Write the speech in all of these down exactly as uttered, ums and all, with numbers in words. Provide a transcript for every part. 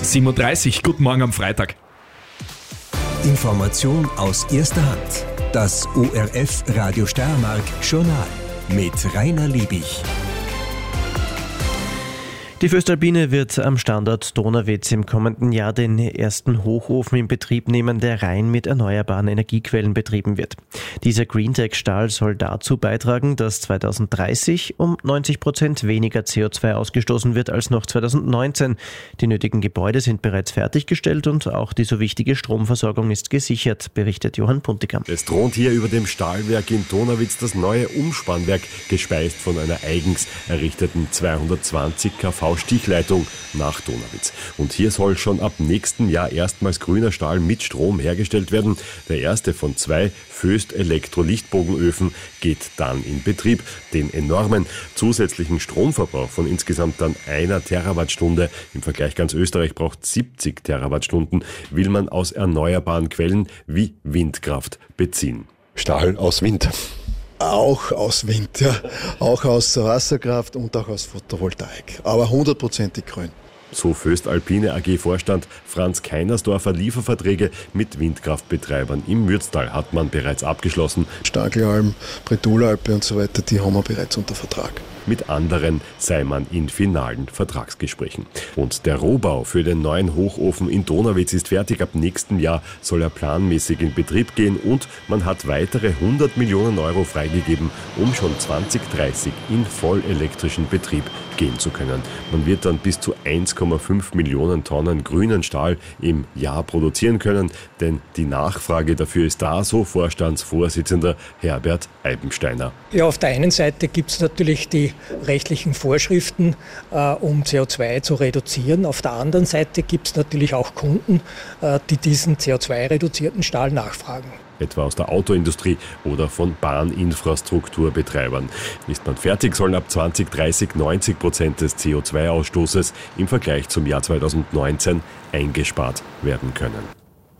sieben Uhr dreißig, guten Morgen am Freitag. Information aus erster Hand. Das O R F Radio Steiermark Journal mit Rainer Liebig. Die Voestalpine wird am Standort Donauwitz im kommenden Jahr den ersten Hochofen in Betrieb nehmen, der rein mit erneuerbaren Energiequellen betrieben wird. Dieser Greentech-Stahl soll dazu beitragen, dass zweitausenddreißig um neunzig Prozent weniger C O zwei ausgestoßen wird als noch zweitausendneunzehn. Die nötigen Gebäude sind bereits fertiggestellt und auch die so wichtige Stromversorgung ist gesichert, berichtet Johann Puntigam. Es thront hier über dem Stahlwerk in Donauwitz das neue Umspannwerk, gespeist von einer eigens errichteten zweihundertzwanzig Kilovolt Stichleitung nach Donauwitz. Und hier soll schon ab nächsten Jahr erstmals grüner Stahl mit Strom hergestellt werden. Der erste von zwei Voest Elektro-Lichtbogenöfen geht dann in Betrieb. Den enormen zusätzlichen Stromverbrauch von insgesamt dann einer Terawattstunde, im Vergleich ganz Österreich braucht siebzig Terawattstunden, will man aus erneuerbaren Quellen wie Windkraft beziehen. Stahl aus Wind. Auch aus Wind, ja. Auch aus Wasserkraft und auch aus Photovoltaik. Aber hundertprozentig grün. So Voestalpine A G-Vorstand Franz Keinersdorfer. Lieferverträge mit Windkraftbetreibern im Mürztal hat man bereits abgeschlossen. Starkelalm, Bretulalpe und so weiter, die haben wir bereits unter Vertrag. Mit anderen sei man in finalen Vertragsgesprächen. Und der Rohbau für den neuen Hochofen in Donauwitz ist fertig. Ab nächstem Jahr soll er planmäßig in Betrieb gehen und man hat weitere hundert Millionen Euro freigegeben, um schon zwanzig dreißig in vollelektrischen Betrieb gehen zu können. Man wird dann bis zu eins Komma fünf Millionen Tonnen grünen Stahl im Jahr produzieren können, denn die Nachfrage dafür ist da, so Vorstandsvorsitzender Herbert Eibensteiner. Ja, auf der einen Seite gibt es natürlich die rechtlichen Vorschriften, äh, um C O zwei zu reduzieren. Auf der anderen Seite gibt es natürlich auch Kunden, äh, die diesen C O zwei reduzierten Stahl nachfragen. Etwa aus der Autoindustrie oder von Bahninfrastrukturbetreibern. Ist man fertig, sollen ab zwanzig dreißig neunzig Prozent des C O zwei Ausstoßes im Vergleich zum Jahr zweitausendneunzehn eingespart werden können.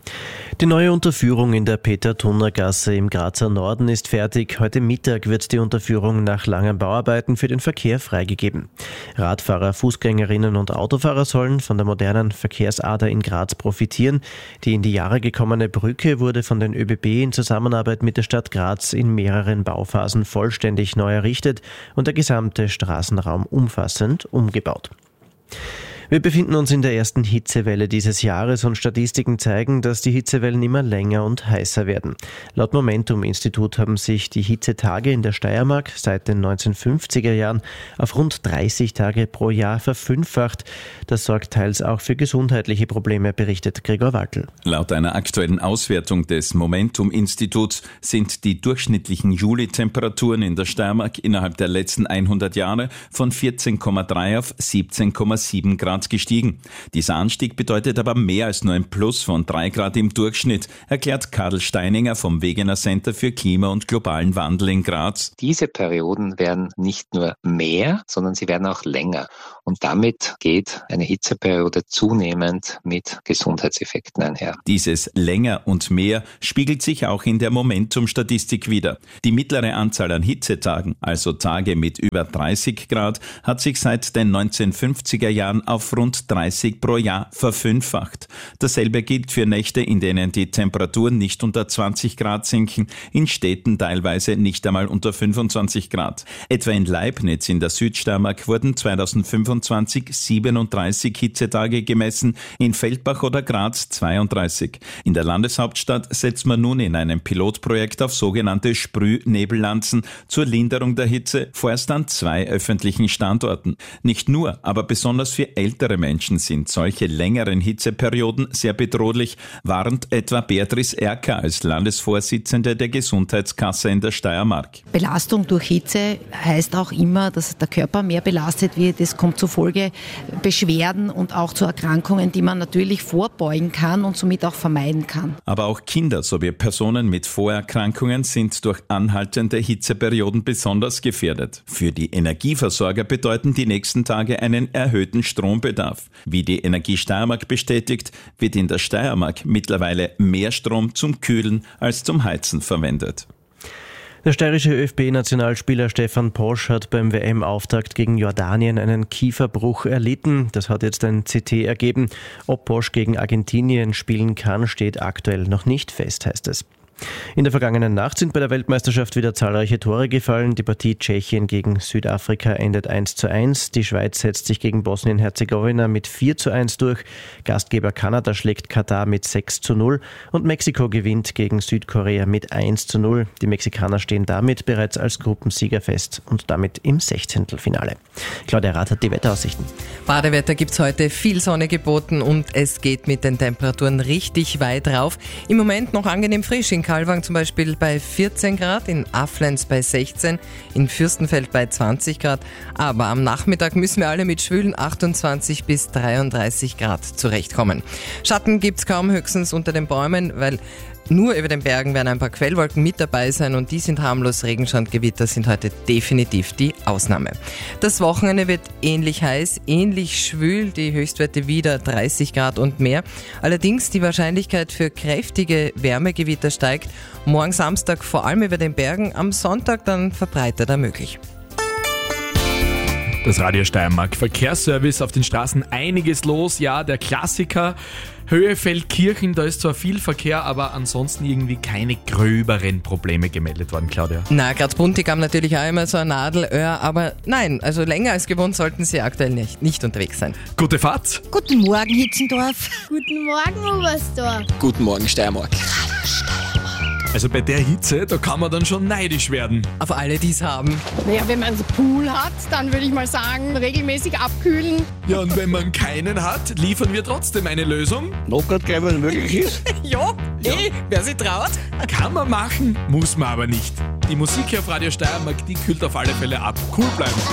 Die neue Unterführung in der Peter-Thunner-Gasse im Grazer Norden ist fertig. Heute Mittag wird die Unterführung nach langen Bauarbeiten für den Verkehr freigegeben. Radfahrer, Fußgängerinnen und Autofahrer sollen von der modernen Verkehrsader in Graz profitieren. Die in die Jahre gekommene Brücke wurde von den ÖBB in Zusammenarbeit mit der Stadt Graz in mehreren Bauphasen vollständig neu errichtet und der gesamte Straßenraum umfassend umgebaut. Wir befinden uns in der ersten Hitzewelle dieses Jahres und Statistiken zeigen, dass die Hitzewellen immer länger und heißer werden. Laut Momentum-Institut haben sich die Hitzetage in der Steiermark seit den neunzehnhundertfünfziger Jahren auf rund dreißig Tage pro Jahr verfünffacht. Das sorgt teils auch für gesundheitliche Probleme, berichtet Gregor Waltl. Laut einer aktuellen Auswertung des Momentum-Instituts sind die durchschnittlichen Juli-Temperaturen in der Steiermark innerhalb der letzten hundert Jahre von vierzehn Komma drei auf siebzehn Komma sieben Grad gestiegen. Dieser Anstieg bedeutet aber mehr als nur ein Plus von drei Grad im Durchschnitt, erklärt Karl Steininger vom Wegener Center für Klima- und globalen Wandel in Graz. Diese Perioden werden nicht nur mehr, sondern sie werden auch länger. Und damit geht eine Hitzeperiode zunehmend mit Gesundheitseffekten einher. Dieses länger und mehr spiegelt sich auch in der Momentum-Statistik wider. Die mittlere Anzahl an Hitzetagen, also Tage mit über dreißig Grad, hat sich seit den neunzehnhundertfünfziger Jahren auf rund dreißig pro Jahr verfünffacht. Dasselbe gilt für Nächte, in denen die Temperaturen nicht unter zwanzig Grad sinken, in Städten teilweise nicht einmal unter fünfundzwanzig Grad. Etwa in Leibniz in der Südsteiermark wurden zweitausendfünfundzwanzig siebenunddreißig Hitzetage gemessen, in Feldbach oder Graz zweiunddreißig. In der Landeshauptstadt setzt man nun in einem Pilotprojekt auf sogenannte Sprühnebellanzen zur Linderung der Hitze, vorerst an zwei öffentlichen Standorten. Nicht nur, aber besonders für ältere Menschen sind solche längeren Hitzeperioden sehr bedrohlich, warnt etwa Beatrice Erker als Landesvorsitzende der Gesundheitskasse in der Steiermark. Belastung durch Hitze heißt auch immer, dass der Körper mehr belastet wird. Es kommt zu Folgebeschwerden und auch zu Erkrankungen, die man natürlich vorbeugen kann und somit auch vermeiden kann. Aber auch Kinder sowie Personen mit Vorerkrankungen sind durch anhaltende Hitzeperioden besonders gefährdet. Für die Energieversorger bedeuten die nächsten Tage einen erhöhten Strombedarf. Wie die Energie Steiermark bestätigt, wird in der Steiermark mittlerweile mehr Strom zum Kühlen als zum Heizen verwendet. Der steirische ÖFB-Nationalspieler Stefan Posch hat beim W M-Auftakt gegen Jordanien einen Kieferbruch erlitten. Das hat jetzt ein C T ergeben. Ob Posch gegen Argentinien spielen kann, steht aktuell noch nicht fest, heißt es. In der vergangenen Nacht sind bei der Weltmeisterschaft wieder zahlreiche Tore gefallen. Die Partie Tschechien gegen Südafrika endet eins zu eins. Die Schweiz setzt sich gegen Bosnien-Herzegowina mit vier zu eins durch. Gastgeber Kanada schlägt Katar mit sechs zu null und Mexiko gewinnt gegen Südkorea mit eins zu null. Die Mexikaner stehen damit bereits als Gruppensieger fest und damit im Sechzehntelfinale. Claudia Rath hat die Wetteraussichten. Badewetter gibt's heute, viel Sonne geboten und es geht mit den Temperaturen richtig weit rauf. Im Moment noch angenehm frisch. In Kalwang zum Beispiel bei vierzehn Grad, in Aflenz bei sechzehn, in Fürstenfeld bei zwanzig Grad. Aber am Nachmittag müssen wir alle mit schwülen achtundzwanzig bis dreiunddreißig Grad zurechtkommen. Schatten gibt's kaum, höchstens unter den Bäumen, weil nur über den Bergen werden ein paar Quellwolken mit dabei sein und die sind harmlos. Regenschandgewitter sind heute definitiv die Ausnahme. Das Wochenende wird ähnlich heiß, ähnlich schwül, die Höchstwerte wieder dreißig Grad und mehr. Allerdings die Wahrscheinlichkeit für kräftige Wärmegewitter steigt. Morgen Samstag vor allem über den Bergen, am Sonntag dann verbreiteter möglich. Das Radio Steiermark Verkehrsservice, auf den Straßen einiges los. Ja, der Klassiker Höhe Feldkirchen, da ist zwar viel Verkehr, aber ansonsten irgendwie keine gröberen Probleme gemeldet worden, Claudia. Na, Graz-Buntigam natürlich auch immer so ein Nadelöhr, aber nein, also länger als gewohnt sollten Sie aktuell nicht, nicht unterwegs sein. Gute Fahrt! Guten Morgen, Hitzendorf. Guten Morgen, Oberstdorf. Guten Morgen, Steiermark. Also bei der Hitze, da kann man dann schon neidisch werden. Auf alle, die es haben. Naja, wenn man einen Pool hat, dann würde ich mal sagen, regelmäßig abkühlen. Ja, und wenn man keinen hat, liefern wir trotzdem eine Lösung. Lockert gleich, wenn es möglich ist. Jo, ja, eh, wer sich traut. Kann man machen, muss man aber nicht. Die Musik hier auf Radio Steiermark, die kühlt auf alle Fälle ab. Cool bleiben.